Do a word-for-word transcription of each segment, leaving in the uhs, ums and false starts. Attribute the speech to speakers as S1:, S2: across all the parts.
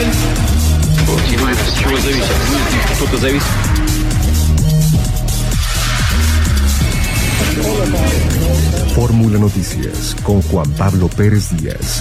S1: Continuaем. От чего зависит? Будет ли что-то зависит?
S2: Fórmula Noticias con Juan Pablo Pérez Díaz.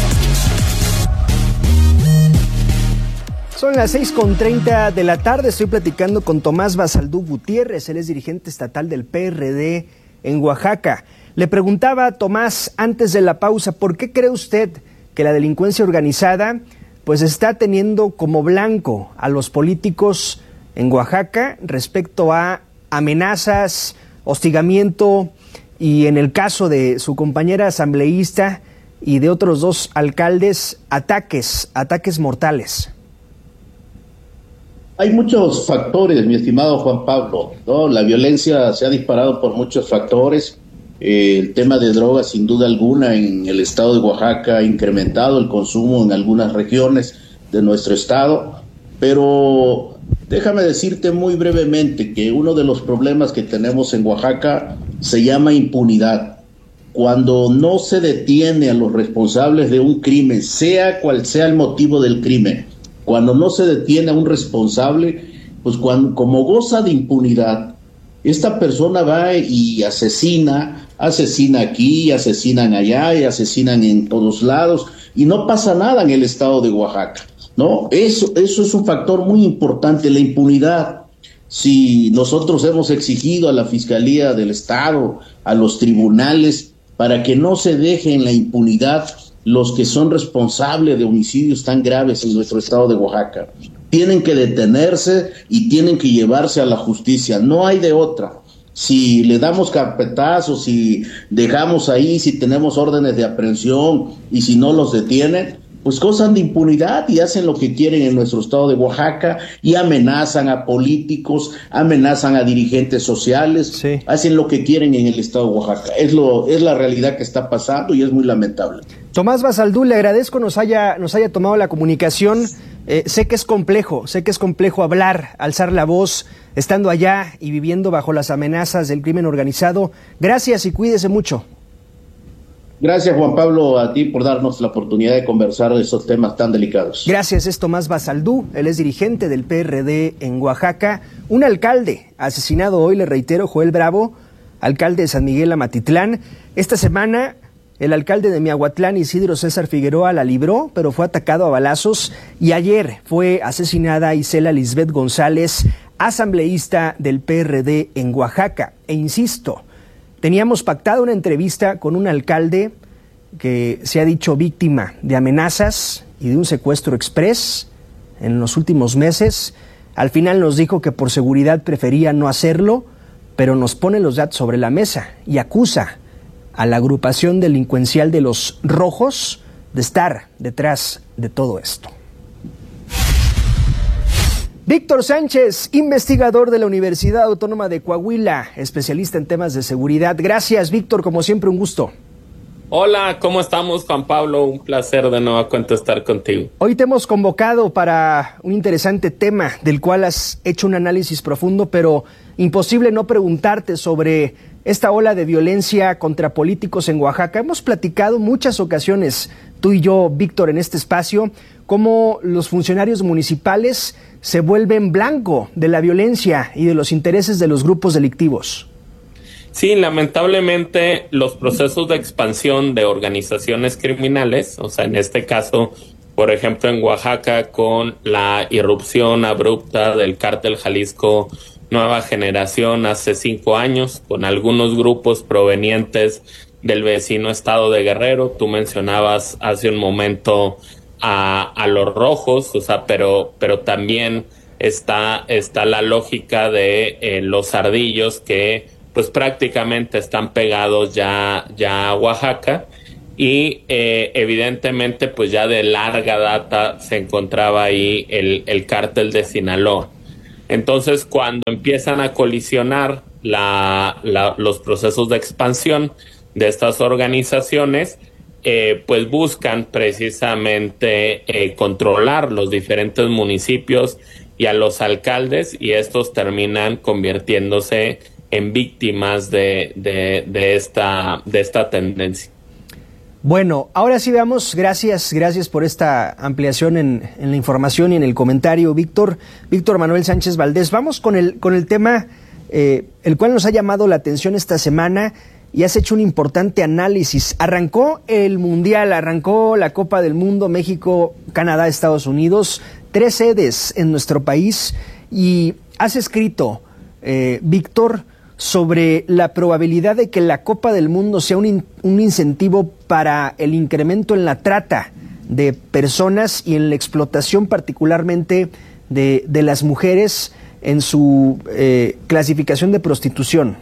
S3: Son las seis con treinta de la tarde. Estoy platicando con Tomás Basaldú Gutiérrez. Él es dirigente estatal del P R D en Oaxaca. Le preguntaba a Tomás antes de la pausa, ¿por qué cree usted que la delincuencia organizada pues está teniendo como blanco a los políticos en Oaxaca respecto a amenazas, hostigamiento y, en el caso de su compañera asambleísta y de otros dos alcaldes, ataques, ataques mortales?
S4: Hay muchos factores, mi estimado Juan Pablo, ¿no? La violencia se ha disparado por muchos factores. Eh, el tema de drogas, sin duda alguna, en el estado de Oaxaca ha incrementado el consumo en algunas regiones de nuestro estado, pero déjame decirte muy brevemente que uno de los problemas que tenemos en Oaxaca se llama impunidad. Cuando no se detiene a los responsables de un crimen, sea cual sea el motivo del crimen, cuando no se detiene a un responsable, pues cuando, como goza de impunidad, esta persona va y asesina, asesina aquí, asesinan allá y asesinan en todos lados y no pasa nada en el estado de Oaxaca, ¿no? Eso, eso es un factor muy importante, la impunidad. Si nosotros hemos exigido a la Fiscalía del Estado, a los tribunales, para que no se dejen la impunidad los que son responsables de homicidios tan graves en nuestro estado de Oaxaca. Tienen que detenerse y tienen que llevarse a la justicia, no hay de otra. Si le damos carpetazos, si dejamos ahí, si tenemos órdenes de aprehensión y si no los detienen, pues gozan de impunidad y hacen lo que quieren en nuestro estado de Oaxaca y amenazan a políticos, amenazan a dirigentes sociales, sí. Hacen lo que quieren en el estado de Oaxaca. Es lo, es la realidad que está pasando y es muy lamentable.
S3: Tomás Basaldú, le agradezco nos haya, nos haya tomado la comunicación. Eh, sé que es complejo, sé que es complejo hablar, alzar la voz, estando allá y viviendo bajo las amenazas del crimen organizado. Gracias y cuídese mucho.
S4: Gracias, Juan Pablo, a ti por darnos la oportunidad de conversar de esos temas tan delicados.
S3: Gracias, es Tomás Basaldú, él es dirigente del P R D en Oaxaca. Un alcalde asesinado hoy, le reitero, Joel Bravo, alcalde de San Miguel Amatitlán. Esta semana, el alcalde de Miahuatlán, Isidro César Figueroa, la libró, pero fue atacado a balazos. Y ayer fue asesinada Isela Lisbeth González, asambleísta del P R D en Oaxaca. E insisto, teníamos pactado una entrevista con un alcalde que se ha dicho víctima de amenazas y de un secuestro exprés en los últimos meses. Al final nos dijo que por seguridad prefería no hacerlo, pero nos pone los datos sobre la mesa y acusa a la agrupación delincuencial de los Rojos de estar detrás de todo esto. Víctor Sánchez, investigador de la Universidad Autónoma de Coahuila, especialista en temas de seguridad. Gracias, Víctor, como siempre, un gusto.
S5: Hola, ¿cómo estamos, Juan Pablo? Un placer de nuevo contestar contigo.
S3: Hoy te hemos convocado para un interesante tema del cual has hecho un análisis profundo, pero imposible no preguntarte sobre esta ola de violencia contra políticos en Oaxaca. Hemos platicado muchas ocasiones, tú y yo, Víctor, en este espacio, cómo los funcionarios municipales se vuelven blanco de la violencia y de los intereses de los grupos delictivos.
S5: Sí, lamentablemente los procesos de expansión de organizaciones criminales, o sea, en este caso, por ejemplo, en Oaxaca, con la irrupción abrupta del Cártel Jalisco Nueva Generación hace cinco años, con algunos grupos provenientes del vecino estado de Guerrero. Tú mencionabas hace un momento a, a los Rojos, o sea, pero, pero también está, está la lógica de eh, los Ardillos que pues prácticamente están pegados ya, ya a Oaxaca y eh, evidentemente pues ya de larga data se encontraba ahí el, el cártel de Sinaloa. Entonces cuando empiezan a colisionar la, la, los procesos de expansión de estas organizaciones, eh, pues buscan precisamente eh, controlar los diferentes municipios y a los alcaldes, y estos terminan convirtiéndose en víctimas de, de, de, esta, de esta tendencia.
S3: Bueno, ahora sí veamos, gracias, gracias por esta ampliación en, en la información y en el comentario, Víctor, Víctor Manuel Sánchez Valdés. Vamos con el, con el tema, eh, el cual nos ha llamado la atención esta semana y has hecho un importante análisis. Arrancó el Mundial, arrancó la Copa del Mundo, México, Canadá, Estados Unidos, tres sedes en nuestro país y has escrito, eh, Víctor, sobre la probabilidad de que la Copa del Mundo sea un, in, un incentivo para el incremento en la trata de personas y en la explotación particularmente de, de las mujeres en su eh, clasificación de prostitución.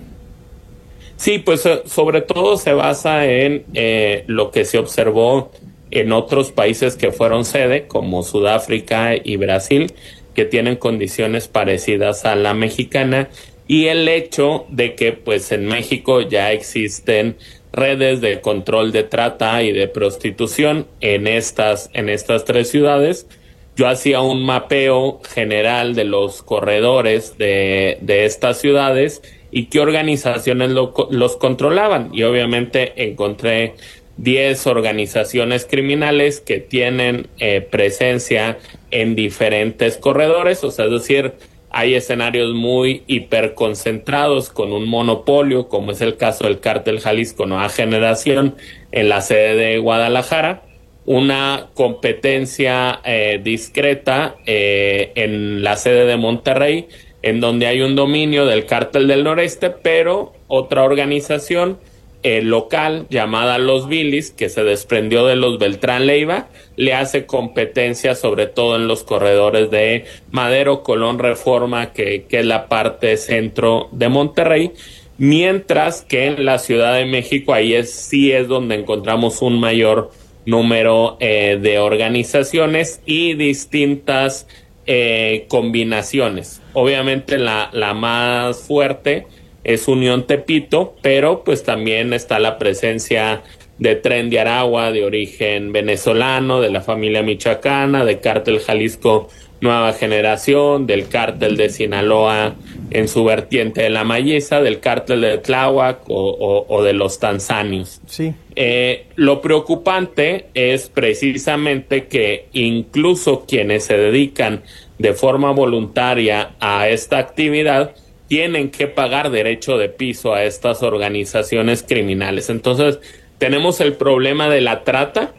S5: Sí, pues sobre todo se basa en eh, lo que se observó en otros países que fueron sede, como Sudáfrica y Brasil, que tienen condiciones parecidas a la mexicana, y el hecho de que pues en México ya existen redes de control de trata y de prostitución en estas, en estas tres ciudades. Yo hacía un mapeo general de los corredores de, de estas ciudades y qué organizaciones lo, los controlaban. Y obviamente encontré diez organizaciones criminales que tienen eh, presencia en diferentes corredores, o sea, es decir, hay escenarios muy hiperconcentrados con un monopolio, como es el caso del Cártel Jalisco Nueva Generación en la sede de Guadalajara, una competencia eh, discreta eh, en la sede de Monterrey, en donde hay un dominio del Cártel del Noreste, pero otra organización eh, local llamada Los Vilis, que se desprendió de los Beltrán Leiva, le hace competencia sobre todo en los corredores de Madero, Colón, Reforma, que, que es la parte centro de Monterrey, mientras que en la Ciudad de México ahí es, sí es donde encontramos un mayor número eh, de organizaciones y distintas eh, combinaciones. Obviamente la, la más fuerte es Unión Tepito, pero pues también está la presencia de Tren de Aragua, de origen venezolano, de la familia michoacana, de Cártel Jalisco Nueva Generación, del Cártel de Sinaloa en su vertiente de la Malliza, del Cártel de Tláhuac o, o, o de los tanzanios.
S3: Sí.
S5: Eh, lo preocupante es precisamente que incluso quienes se dedican de forma voluntaria a esta actividad tienen que pagar derecho de piso a estas organizaciones criminales. Entonces, tenemos el problema de la trata,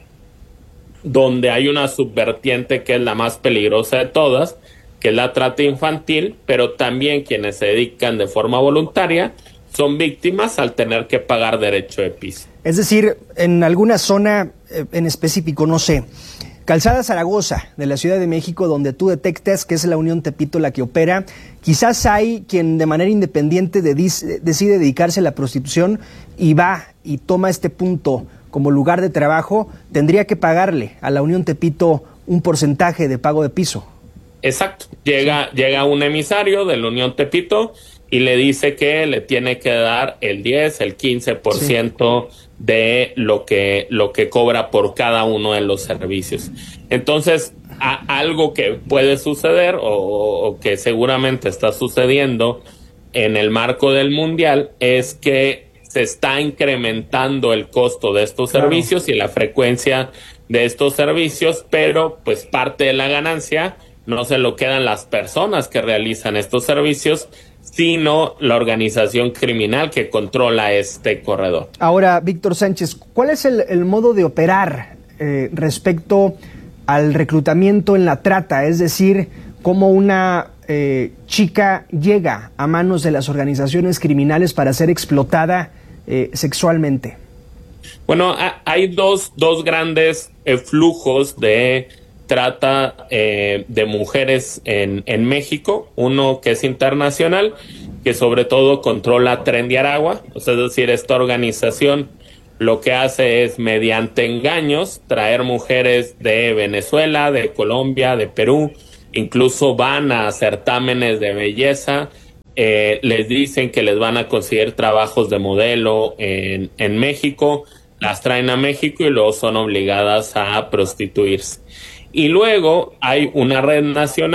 S5: donde hay una subvertiente que es la más peligrosa de todas, que es la trata infantil, pero también quienes se dedican de forma voluntaria son víctimas al tener que pagar derecho de piso.
S3: Es decir, en alguna zona eh, en específico, no sé, Calzada Zaragoza de la Ciudad de México, donde tú detectas que es la Unión Tepito la que opera, quizás hay quien de manera independiente de, decide dedicarse a la prostitución y va y toma este punto como lugar de trabajo, tendría que pagarle a la Unión Tepito un porcentaje de pago de piso.
S5: Exacto. Llega, sí. llega un emisario de la Unión Tepito y le dice que le tiene que dar el diez, el quince por ciento sí. de lo que, lo que cobra por cada uno de los servicios. Entonces, a, algo que puede suceder o, o que seguramente está sucediendo en el marco del Mundial es que se está incrementando el costo de estos claro. servicios y la frecuencia de estos servicios, pero pues parte de la ganancia no se lo quedan las personas que realizan estos servicios, sino la organización criminal que controla este corredor.
S3: Ahora, Víctor Sánchez, ¿cuál es el, el modo de operar eh, respecto al reclutamiento en la trata? Es decir, cómo una eh, chica llega a manos de las organizaciones criminales para ser explotada eh, sexualmente.
S5: Bueno, hay dos, dos grandes eh, flujos de trata eh, de mujeres en, en México. Uno que es internacional, que sobre todo controla Tren de Aragua, o sea, es decir, esta organización lo que hace es, mediante engaños, traer mujeres de Venezuela, de Colombia, de Perú, incluso van a certámenes de belleza, eh, les dicen que les van a conseguir trabajos de modelo en, en México, las traen a México y luego son obligadas a prostituirse. Y luego hay una red nacional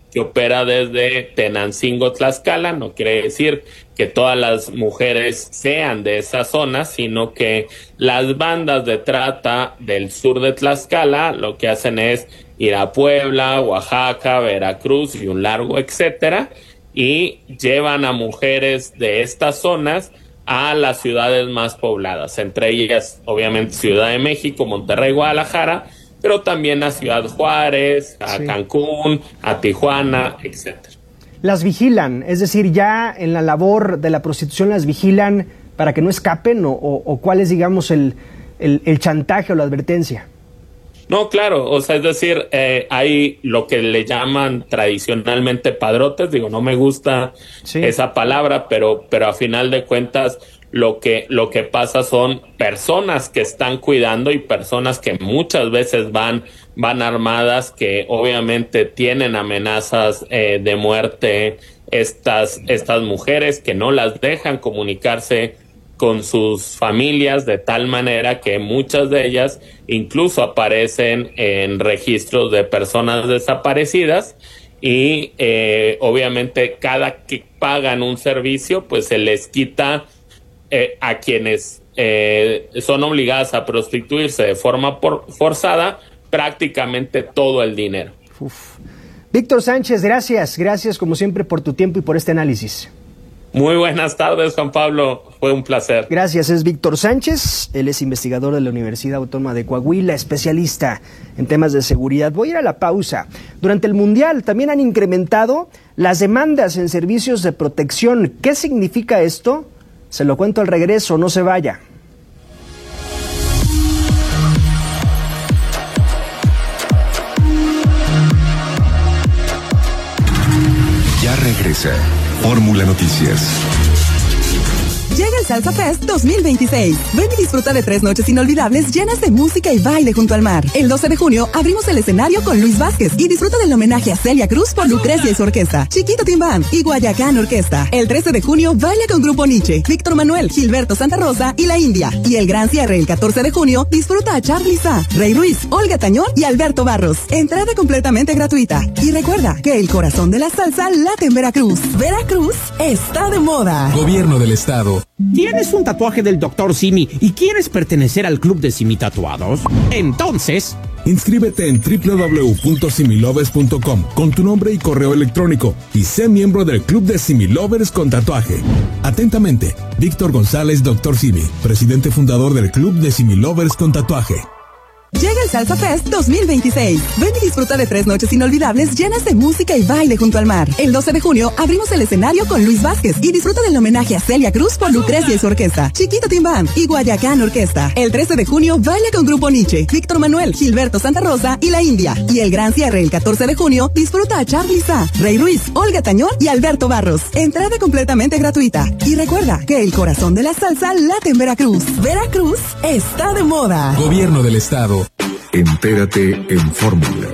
S5: que opera desde Tenancingo, Tlaxcala. No quiere decir que todas las mujeres sean de esa zona, sino que las bandas de trata del sur de Tlaxcala lo que hacen es ir a Puebla, Oaxaca, Veracruz y un largo etcétera, y llevan a mujeres de estas zonas a las ciudades más pobladas, entre ellas obviamente Ciudad de México, Monterrey, Guadalajara, pero también a Ciudad Juárez, a sí. Cancún, a Tijuana, etcétera.
S3: Las vigilan, es decir, ya en la labor de la prostitución las vigilan para que no escapen, o, o, o cuál es, digamos, el, el, el chantaje o la advertencia.
S5: No, claro, o sea, es decir, eh, hay lo que le llaman tradicionalmente padrotes, digo, no me gusta sí. esa palabra, pero, pero a final de cuentas lo que, lo que pasa son personas que están cuidando y personas que muchas veces van, van armadas, que obviamente tienen amenazas eh, de muerte, estas, estas mujeres que no las dejan comunicarse con sus familias, de tal manera que muchas de ellas incluso aparecen en registros de personas desaparecidas, y eh, obviamente cada que pagan un servicio pues se les quita eh, a quienes eh, son obligadas a prostituirse de forma por, forzada prácticamente todo el dinero.
S3: Uf. Víctor Sánchez, gracias, gracias como siempre por tu tiempo y por este análisis.
S5: Muy buenas tardes, Juan Pablo. Fue un placer.
S3: Gracias, es Víctor Sánchez. Él es investigador de la Universidad Autónoma de Coahuila, especialista en temas de seguridad. Voy a ir a la pausa. Durante el Mundial también han incrementado las demandas en servicios de protección. ¿Qué significa esto? Se lo cuento al regreso, no se vaya.
S2: Ya regresa Fórmula Noticias.
S6: Llega el Salsa Fest dos mil veintiséis. Ven y disfruta de tres noches inolvidables llenas de música y baile junto al mar. El doce de junio abrimos el escenario con Luis Vázquez y disfruta del homenaje a Celia Cruz por Lucrecia y su orquesta, Chiquito Tim Band y Guayacán Orquesta. El trece de junio baila con Grupo Nietzsche, Víctor Manuel, Gilberto Santa Rosa y La India. Y el gran cierre el catorce de junio disfruta a Charly Sa, Rey Ruiz, Olga Tañón y Alberto Barros. Entrada completamente gratuita. Y recuerda que el corazón de la salsa late en Veracruz. Veracruz está de moda.
S7: Gobierno del Estado.
S8: ¿Tienes un tatuaje del doctor Simi y quieres pertenecer al club de Simi Tatuados? Entonces,
S9: inscríbete en doble u doble u doble u punto similovers punto com con tu nombre y correo electrónico y sé miembro del club de Similovers con tatuaje. Atentamente, Víctor González, doctor Simi, presidente fundador del club de Similovers con tatuaje.
S6: Llega el Salsa Fest dos mil veintiséis. Ven y disfruta de tres noches inolvidables llenas de música y baile junto al mar. El doce de junio abrimos el escenario con Luis Vázquez y disfruta del homenaje a Celia Cruz por Lucrecia y su orquesta, Chiquito Tim Band y Guayacán Orquesta. El trece de junio baila con Grupo Nietzsche, Víctor Manuel, Gilberto Santa Rosa y La India. Y el gran cierre el catorce de junio disfruta a Charly Sa, Rey Ruiz, Olga Tañón y Alberto Barros. Entrada completamente gratuita. Y recuerda que el corazón de la salsa late en Veracruz. Veracruz está de moda.
S7: Gobierno del Estado.
S2: Entérate en Fórmula.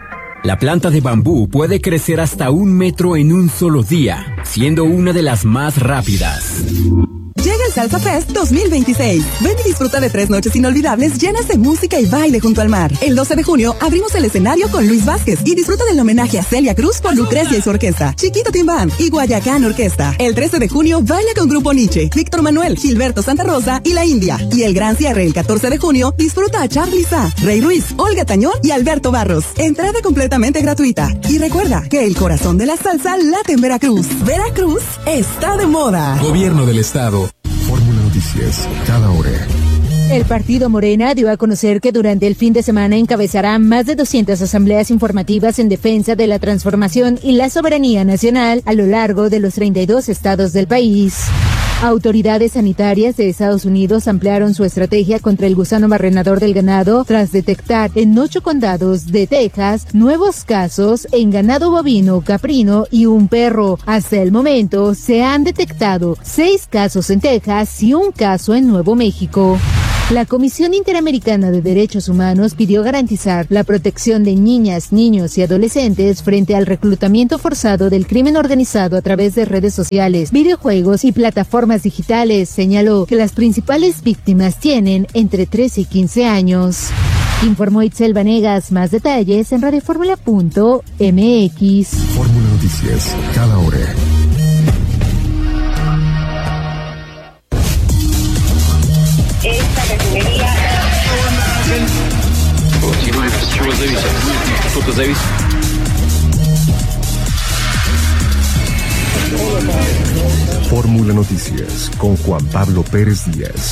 S10: La planta de bambú puede crecer hasta un metro en un solo día, siendo una de las más rápidas.
S6: Llega el Salsa Fest dos mil veintiséis. Ven y disfruta de tres noches inolvidables llenas de música y baile junto al mar. El doce de junio abrimos el escenario con Luis Vázquez y disfruta del homenaje a Celia Cruz por Lucrecia y su orquesta, Chiquito Tim Band y Guayacán Orquesta. El trece de junio baila con Grupo Nietzsche, Víctor Manuel, Gilberto Santa Rosa y La India. Y el gran cierre el catorce de junio disfruta a Charly Sa, Rey Ruiz, Olga Tañón y Alberto Barros. Entrada completamente gratuita. Y recuerda que el corazón de la salsa late en Veracruz. Veracruz está de moda.
S7: Gobierno del Estado.
S2: Fórmula Noticias, cada hora.
S11: El partido Morena dio a conocer que durante el fin de semana encabezará más de doscientas asambleas informativas en defensa de la transformación y la soberanía nacional a lo largo de los treinta y dos estados del país. Autoridades sanitarias de Estados Unidos ampliaron su estrategia contra el gusano barrenador del ganado tras detectar en ocho condados de Texas nuevos casos en ganado bovino, caprino y un perro. Hasta el momento se han detectado seis casos en Texas y un caso en Nuevo México. La Comisión Interamericana de Derechos Humanos pidió garantizar la protección de niñas, niños y adolescentes frente al reclutamiento forzado del crimen organizado a través de redes sociales, videojuegos y plataformas digitales. Señaló que las principales víctimas tienen entre trece y quince años. Informó Itzel Vanegas. Más detalles en radioformula punto m x.
S2: Fórmula Noticias, cada hora.
S12: Esta refinería...
S1: От чего зависит? Что-то зависит.
S2: Fórmula Noticias con Juan Pablo Pérez Díaz.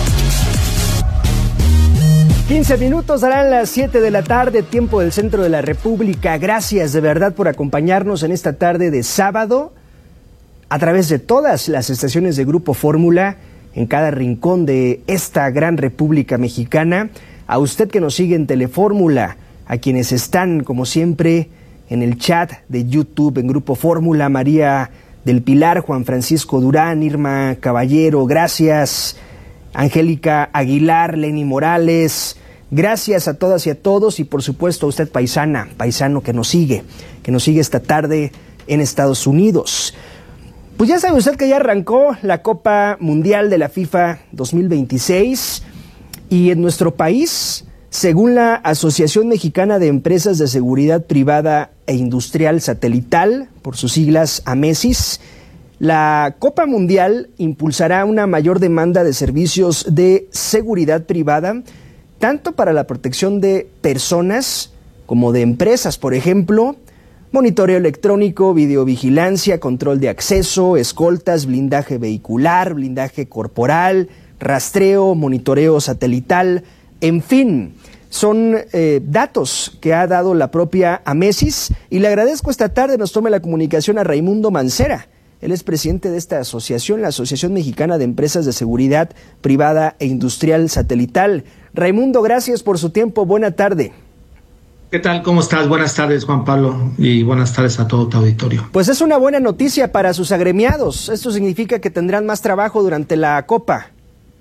S3: quince minutos darán las siete de la tarde, tiempo del centro de la República. Gracias de verdad por acompañarnos en esta tarde de sábado a través de todas las estaciones de Grupo Fórmula en cada rincón de esta gran República Mexicana. A usted que nos sigue en Telefórmula, a quienes están como siempre en el chat de YouTube en Grupo Fórmula, María del Pilar, Juan Francisco Durán, Irma Caballero, gracias. Angélica Aguilar, Lenny Morales, gracias a todas y a todos y por supuesto a usted paisana, paisano que nos sigue, que nos sigue esta tarde en Estados Unidos. Pues ya sabe usted que ya arrancó la Copa Mundial de la FIFA dos mil veintiséis y en nuestro país, según la Asociación Mexicana de Empresas de Seguridad Privada e Industrial Satelital, por sus siglas AMESIS, la Copa Mundial impulsará una mayor demanda de servicios de seguridad privada, tanto para la protección de personas como de empresas, por ejemplo, monitoreo electrónico, videovigilancia, control de acceso, escoltas, blindaje vehicular, blindaje corporal, rastreo, monitoreo satelital, en fin, son eh, datos que ha dado la propia AMESIS y le agradezco esta tarde nos tome la comunicación a Raimundo Mancera. Él es presidente de esta asociación, la Asociación Mexicana de Empresas de Seguridad Privada e Industrial Satelital. Raimundo, gracias por su tiempo. Buena tarde.
S13: ¿Qué tal? ¿Cómo estás? Buenas tardes, Juan Pablo, y buenas tardes a todo tu auditorio.
S3: Pues es una buena noticia para sus agremiados. Esto significa que tendrán más trabajo durante la Copa.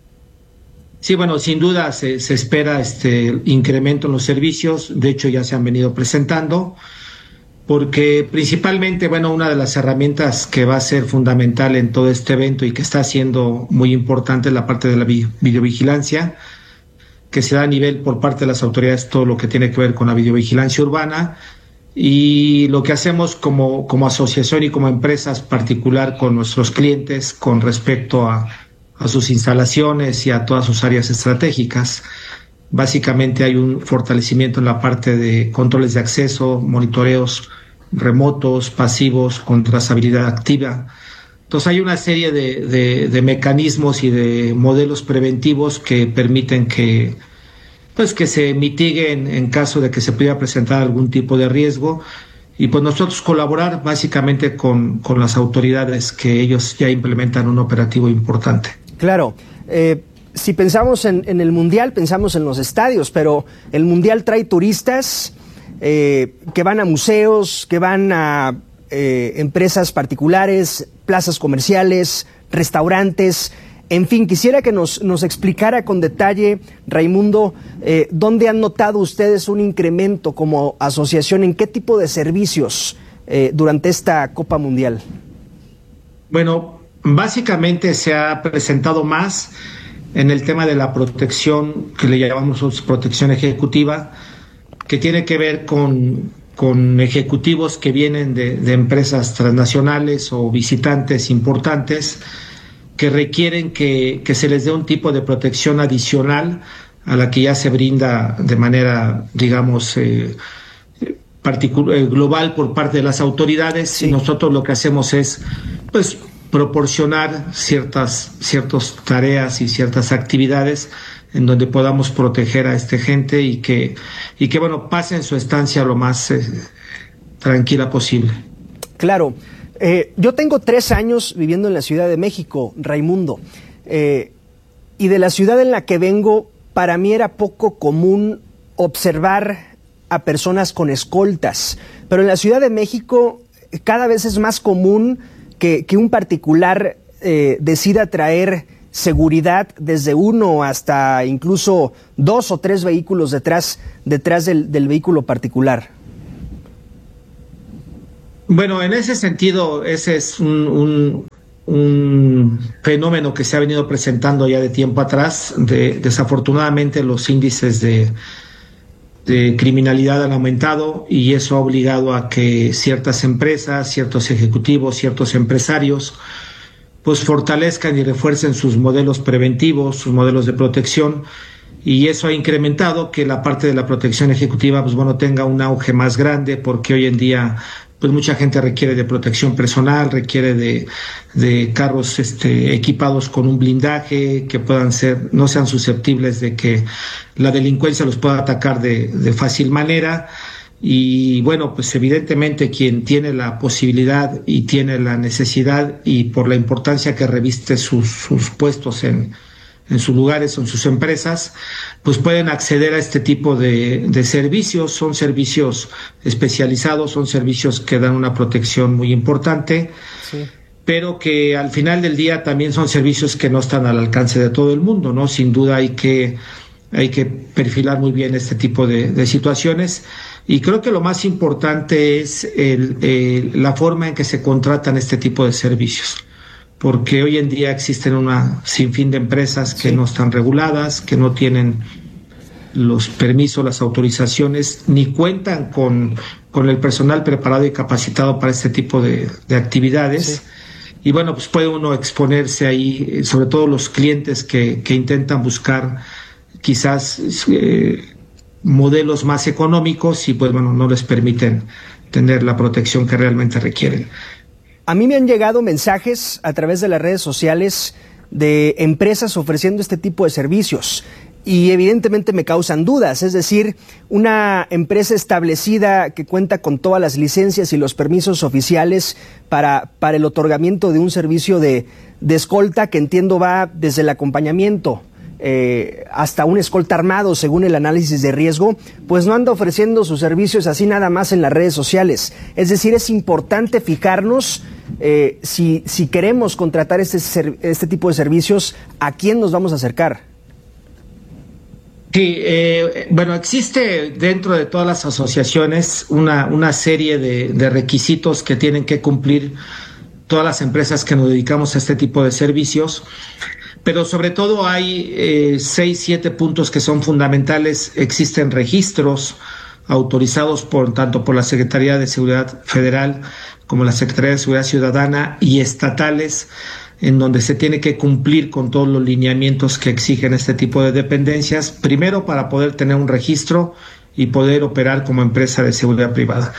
S13: Sí, bueno, sin duda se, se espera este incremento en los servicios. De hecho, ya se han venido presentando. Porque principalmente, bueno, una de las herramientas que va a ser fundamental en todo este evento y que está siendo muy importante es la parte de la videovigilancia, que se da a nivel por parte de las autoridades todo lo que tiene que ver con la videovigilancia urbana y lo que hacemos como, como asociación y como empresas particular con nuestros clientes con respecto a, a sus instalaciones y a todas sus áreas estratégicas. Básicamente hay un fortalecimiento en la parte de controles de acceso, monitoreos remotos, pasivos, con trazabilidad activa. Entonces hay una serie de, de, de mecanismos y de modelos preventivos que permiten que, pues, que se mitiguen en caso de que se pudiera presentar algún tipo de riesgo y pues nosotros colaborar básicamente con, con las autoridades que ellos ya implementan un operativo importante.
S3: Claro. Eh... Si pensamos en, en el Mundial, pensamos en los estadios, pero el Mundial trae turistas eh, que van a museos, que van a eh, empresas particulares, plazas comerciales, restaurantes, en fin, quisiera que nos, nos explicara con detalle, Raimundo, eh, dónde han notado ustedes un incremento como asociación, en qué tipo de servicios eh, durante esta Copa Mundial.
S13: Bueno, básicamente se ha presentado más en el tema de la protección, que le llamamos protección ejecutiva, que tiene que ver con, con ejecutivos que vienen de, de empresas transnacionales o visitantes importantes que requieren que, que se les dé un tipo de protección adicional a la que ya se brinda de manera, digamos, eh, particular, global por parte de las autoridades. Sí. Y nosotros lo que hacemos es, pues, proporcionar ciertas ciertas tareas y ciertas actividades en donde podamos proteger a esta gente y que y que bueno pasen su estancia lo más eh, tranquila posible.
S3: Claro, eh, yo tengo tres años viviendo en la Ciudad de México, Raimundo, eh, y de la ciudad en la que vengo, para mí era poco común observar a personas con escoltas, pero en la Ciudad de México cada vez es más común Que, que un particular eh, decida traer seguridad desde uno hasta incluso dos o tres vehículos detrás, detrás del, del vehículo particular.
S13: Bueno, en ese sentido, ese es un, un, un fenómeno que se ha venido presentando ya de tiempo atrás. De, desafortunadamente los índices de, de criminalidad han aumentado y eso ha obligado a que ciertas empresas, ciertos ejecutivos, ciertos empresarios pues fortalezcan y refuercen sus modelos preventivos, sus modelos de protección, y eso ha incrementado que la parte de la protección ejecutiva pues bueno tenga un auge más grande, porque hoy en día pues mucha gente requiere de protección personal, requiere de, de carros este, equipados con un blindaje que puedan ser, no sean susceptibles de que la delincuencia los pueda atacar de, de fácil manera. Y bueno, pues evidentemente quien tiene la posibilidad y tiene la necesidad, y por la importancia que reviste sus, sus puestos en, en sus lugares o en sus empresas, pues pueden acceder a este tipo de, de servicios. Son servicios especializados, son servicios que dan una protección muy importante, sí, pero que al final del día también son servicios que no están al alcance de todo el mundo, ¿no? Sin duda hay que, hay que perfilar muy bien este tipo de, de situaciones. Y creo que lo más importante es el, el, la forma en que se contratan este tipo de servicios, porque hoy en día existen una sinfín de empresas que sí. no están reguladas, que no tienen los permisos, las autorizaciones, ni cuentan con, con el personal preparado y capacitado para este tipo de, de actividades. Sí. Y bueno, pues puede uno exponerse ahí, sobre todo los clientes que, que intentan buscar quizás eh, modelos más económicos y pues bueno, no les permiten tener la protección que realmente requieren.
S3: A mí me han llegado mensajes a través de las redes sociales de empresas ofreciendo este tipo de servicios y evidentemente me causan dudas. Es decir, una empresa establecida que cuenta con todas las licencias y los permisos oficiales para, para el otorgamiento de un servicio de, de escolta, que entiendo va desde el acompañamiento Eh, hasta un escolta armado según el análisis de riesgo, pues no anda ofreciendo sus servicios así nada más en las redes sociales. Es decir, es importante fijarnos eh, si, si queremos contratar este, este tipo de servicios, ¿a quién nos vamos a acercar?
S13: Sí, eh, bueno, existe dentro de todas las asociaciones una, una serie de, de requisitos que tienen que cumplir todas las empresas que nos dedicamos a este tipo de servicios. Pero sobre todo hay eh, seis, siete puntos que son fundamentales. Existen registros autorizados por tanto por la Secretaría de Seguridad Federal como la Secretaría de Seguridad Ciudadana y estatales, en donde se tiene que cumplir con todos los lineamientos que exigen este tipo de dependencias, primero para poder tener un registro y poder operar como empresa de seguridad privada.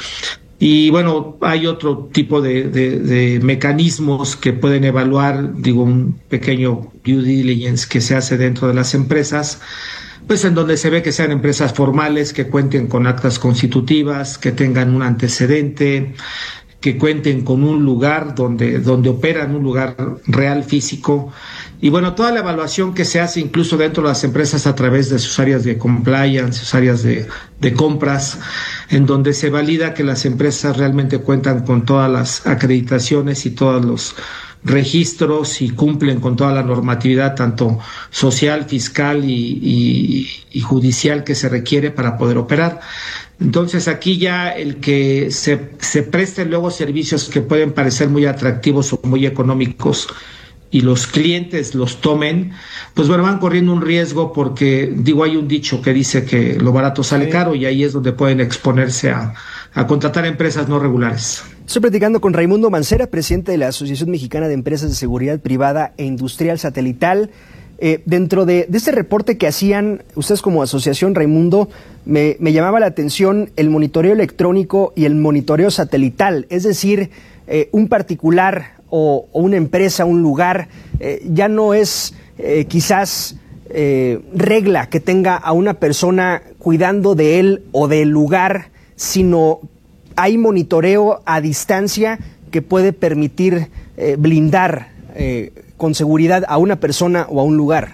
S13: Y bueno, hay otro tipo de, de, de mecanismos que pueden evaluar, digo, un pequeño due diligence que se hace dentro de las empresas, pues en donde se ve que sean empresas formales, que cuenten con actas constitutivas, que tengan un antecedente, que cuenten con un lugar donde, donde operan, un lugar real físico. Y bueno, toda la evaluación que se hace incluso dentro de las empresas a través de sus áreas de compliance, sus áreas de, de compras, en donde se valida que las empresas realmente cuentan con todas las acreditaciones y todos los registros y cumplen con toda la normatividad, tanto social, fiscal y, y, y judicial que se requiere para poder operar. Entonces aquí ya el que se, se presten luego servicios que pueden parecer muy atractivos o muy económicos y los clientes los tomen, pues bueno, van corriendo un riesgo porque, digo, hay un dicho que dice que lo barato sale sí. caro, y ahí es donde pueden exponerse a, a contratar empresas no regulares.
S3: Estoy platicando con Raimundo Mancera, presidente de la Asociación Mexicana de Empresas de Seguridad Privada e Industrial Satelital. Eh, dentro de, de este reporte que hacían ustedes como asociación, Raimundo, me, me llamaba la atención el monitoreo electrónico y el monitoreo satelital, es decir, eh, un particular o, o una empresa, un lugar, eh, ya no es eh, quizás eh, regla que tenga a una persona cuidando de él o del lugar, sino hay monitoreo a distancia que puede permitir eh, blindar eh, con seguridad a una persona o a un lugar.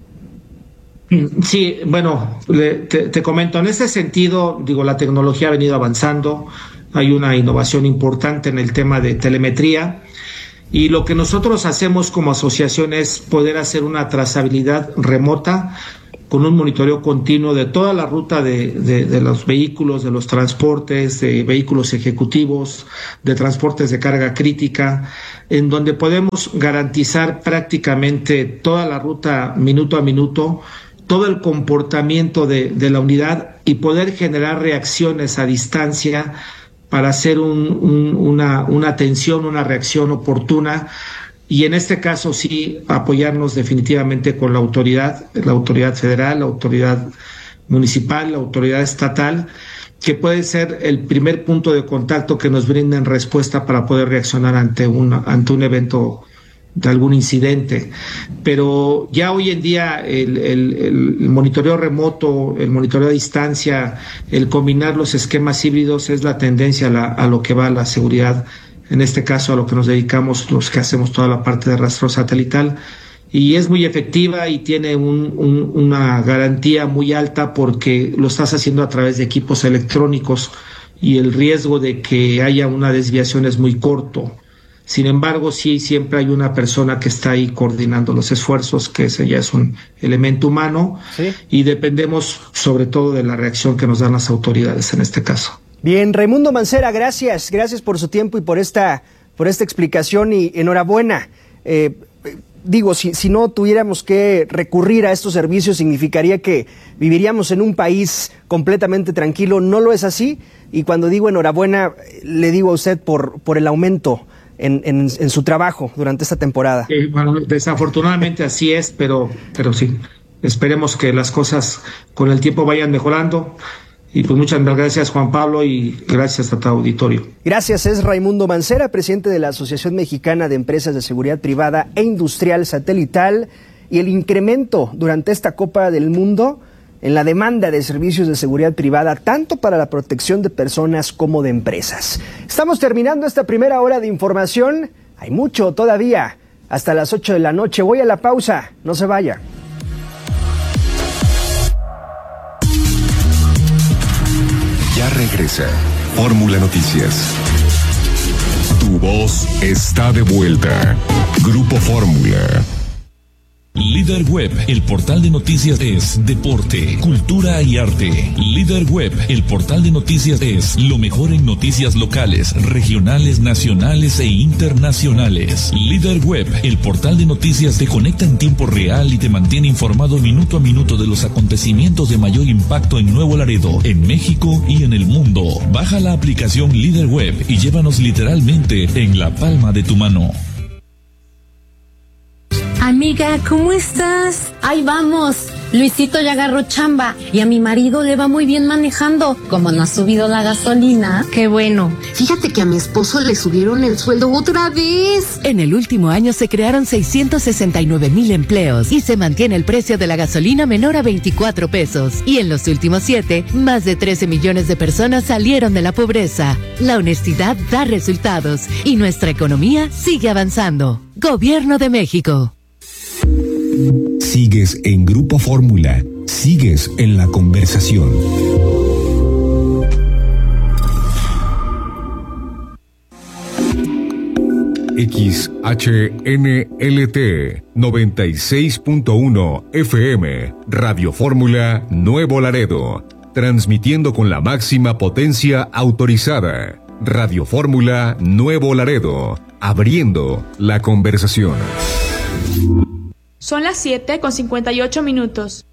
S13: Sí, bueno, te, te comento, en ese sentido, digo, la tecnología ha venido avanzando, hay una innovación importante en el tema de telemetría, y lo que nosotros hacemos como asociación es poder hacer una trazabilidad remota con un monitoreo continuo de toda la ruta de, de, de los vehículos, de los transportes, de vehículos ejecutivos, de transportes de carga crítica, en donde podemos garantizar prácticamente toda la ruta minuto a minuto, todo el comportamiento de, de la unidad y poder generar reacciones a distancia para hacer un, un, una, una atención, una reacción oportuna. Y en este caso sí apoyarnos definitivamente con la autoridad, la autoridad federal, la autoridad municipal, la autoridad estatal, que puede ser el primer punto de contacto que nos brinden respuesta para poder reaccionar ante un, ante un evento de algún incidente. Pero ya hoy en día el, el, el monitoreo remoto, el monitoreo a distancia, el combinar los esquemas híbridos es la tendencia a, la, a lo que va a la seguridad, en este caso a lo que nos dedicamos los que hacemos toda la parte de rastreo satelital, y es muy efectiva y tiene un, un, una garantía muy alta porque lo estás haciendo a través de equipos electrónicos y el riesgo de que haya una desviación es muy corto. Sin embargo, sí, siempre hay una persona que está ahí coordinando los esfuerzos, que ese ya es un elemento humano, ¿sí? Y dependemos sobre todo de la reacción que nos dan las autoridades en este caso.
S3: Bien, Raimundo Mancera, gracias, gracias por su tiempo y por esta, por esta explicación y enhorabuena. Eh, digo, si, si no tuviéramos que recurrir a estos servicios, significaría que viviríamos en un país completamente tranquilo. No lo es así, y cuando digo enhorabuena, le digo a usted por, por el aumento en, en, en su trabajo durante esta temporada.
S13: Eh, bueno, desafortunadamente así es, pero, pero sí, esperemos que las cosas con el tiempo vayan mejorando. Y pues muchas gracias, Juan Pablo, y gracias a tu auditorio.
S3: Gracias, es Raimundo Mancera, presidente de la Asociación Mexicana de Empresas de Seguridad Privada e Industrial Satelital. Y el incremento durante esta Copa del Mundo en la demanda de servicios de seguridad privada, tanto para la protección de personas como de empresas. Estamos terminando esta primera hora de información. Hay mucho todavía, hasta las ocho de la noche. Voy a la pausa, no se vaya.
S2: Ya regresa Fórmula Noticias. Tu voz está de vuelta. Grupo Fórmula.
S12: Líder Web, el portal de noticias es deporte, cultura y arte. Líder Web, el portal de noticias es lo mejor en noticias locales, regionales, nacionales e internacionales. Líder Web, el portal de noticias te conecta en tiempo real y te mantiene informado minuto a minuto de los acontecimientos de mayor impacto en Nuevo Laredo, en México y en el mundo. Baja la aplicación Líder Web y llévanos literalmente en la palma de tu mano.
S14: Amiga, ¿cómo estás? Ahí vamos. Luisito ya agarró chamba y a mi marido le va muy bien manejando. Como no ha subido la gasolina.
S15: Qué bueno. Fíjate que a mi esposo le subieron el sueldo otra vez.
S16: En el último año se crearon seiscientos sesenta y nueve mil empleos y se mantiene el precio de la gasolina menor a veinticuatro pesos. Y en los últimos siete, más de trece millones de personas salieron de la pobreza. La honestidad da resultados y nuestra economía sigue avanzando. Gobierno de México.
S2: Sigues en Grupo Fórmula, sigues en la conversación. X H N L T noventa y seis punto uno F M, Radio Fórmula Nuevo Laredo, transmitiendo con la máxima potencia autorizada. Radio Fórmula Nuevo Laredo, abriendo la conversación.
S17: Son las siete con cincuenta y ocho minutos.